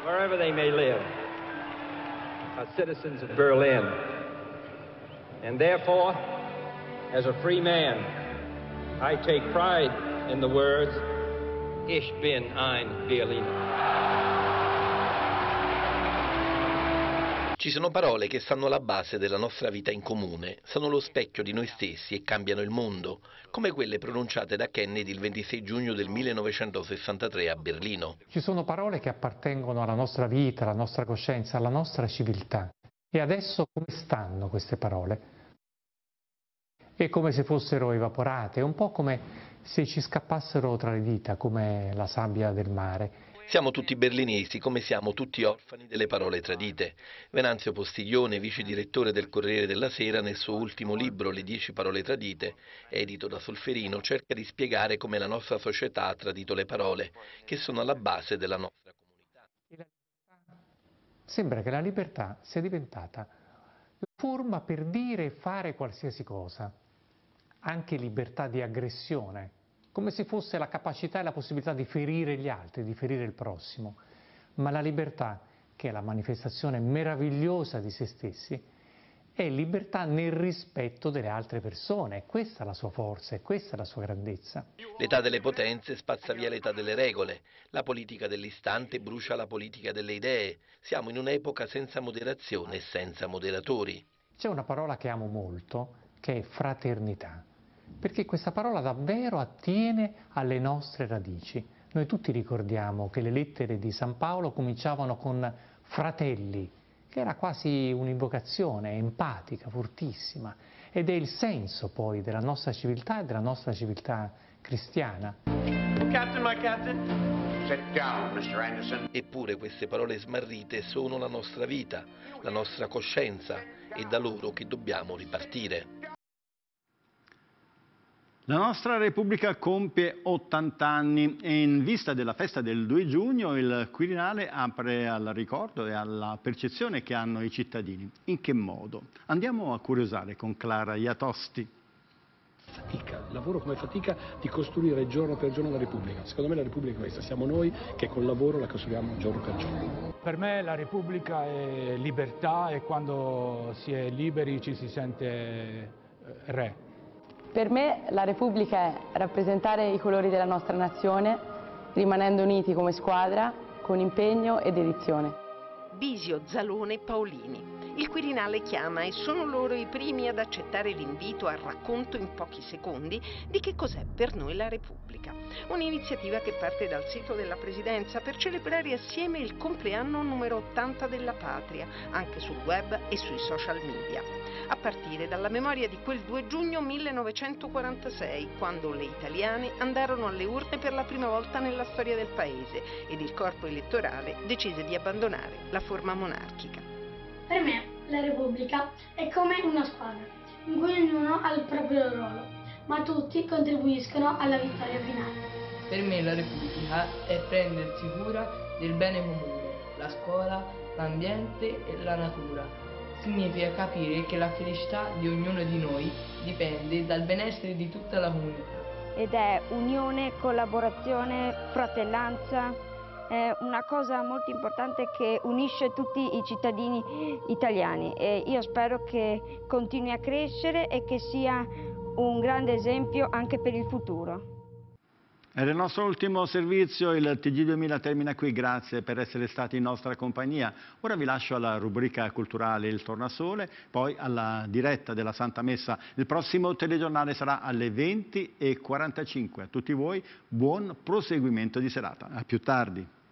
wherever they may live, are citizens of Berlin. And therefore, as a free man, I take pride in the words, Ich bin ein Berliner. Ci sono parole che stanno alla base della nostra vita in comune, sono lo specchio di noi stessi e cambiano il mondo, come quelle pronunciate da Kennedy il 26 giugno del 1963 a Berlino. Ci sono parole che appartengono alla nostra vita, alla nostra coscienza, alla nostra civiltà. E adesso come stanno queste parole? È come se fossero evaporate, un po' come se ci scappassero tra le dita, come la sabbia del mare. Siamo tutti berlinesi, come siamo tutti orfani delle parole tradite. Venanzio Postiglione, vice direttore del Corriere della Sera, nel suo ultimo libro Le 10 parole tradite, edito da Solferino, cerca di spiegare come la nostra società ha tradito le parole, che sono alla base della nostra comunità. Sembra che la libertà sia diventata la forma per dire e fare qualsiasi cosa, anche libertà di aggressione, come se fosse la capacità e la possibilità di ferire gli altri, di ferire il prossimo. Ma la libertà, che è la manifestazione meravigliosa di se stessi, è libertà nel rispetto delle altre persone. È questa la sua forza, è questa la sua grandezza. L'età delle potenze spazza via l'età delle regole, la politica dell'istante brucia la politica delle idee. Siamo in un'epoca senza moderazione e senza moderatori. C'è una parola che amo molto, che è fraternità. Perché questa parola davvero attiene alle nostre radici. Noi tutti ricordiamo che le lettere di San Paolo cominciavano con fratelli, che era quasi un'invocazione empatica, fortissima, ed è il senso poi della nostra civiltà e della nostra civiltà cristiana. Captain, my captain. Sit down, Mr. Anderson. Eppure queste parole smarrite sono la nostra vita, la nostra coscienza, è da loro che dobbiamo ripartire. La nostra Repubblica compie 80 anni e in vista della festa del 2 giugno il Quirinale apre al ricordo e alla percezione che hanno i cittadini. In che modo? Andiamo a curiosare con Clara Iatosti. Fatica, lavoro come fatica di costruire giorno per giorno la Repubblica. Secondo me la Repubblica è questa, siamo noi che col lavoro la costruiamo giorno per giorno. Per me la Repubblica è libertà e quando si è liberi ci si sente re. Per me la Repubblica è rappresentare i colori della nostra nazione, rimanendo uniti come squadra, con impegno e dedizione. Bisio, Zalone, Paolini. Il Quirinale chiama e sono loro i primi ad accettare l'invito al racconto in pochi secondi di che cos'è per noi la Repubblica. Un'iniziativa che parte dal sito della Presidenza per celebrare assieme il compleanno numero 80 della Patria, anche sul web e sui social media. A partire dalla memoria di quel 2 giugno 1946, quando le italiane andarono alle urne per la prima volta nella storia del paese ed il corpo elettorale decise di abbandonare la forma monarchica. Per me la Repubblica è come una squadra, in cui ognuno ha il proprio ruolo, ma tutti contribuiscono alla vittoria finale. Per me la Repubblica è prendersi cura del bene comune, la scuola, l'ambiente e la natura. Significa capire che la felicità di ognuno di noi dipende dal benessere di tutta la comunità. Ed è unione, collaborazione, fratellanza. È una cosa molto importante che unisce tutti i cittadini italiani e io spero che continui a crescere e che sia un grande esempio anche per il futuro. Era il nostro ultimo servizio, il TG2000 termina qui, grazie per essere stati in nostra compagnia. Ora vi lascio alla rubrica culturale Il Tornasole, poi alla diretta della Santa Messa. Il prossimo telegiornale sarà alle 20:45. A tutti voi buon proseguimento di serata, a più tardi.